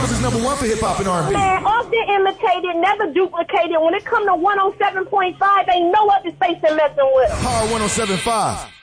Thomas is number one for hip hop and R&B. Man, often imitated, never duplicated. When it come to 107.5, ain't no other station messing with. Hard 107.5.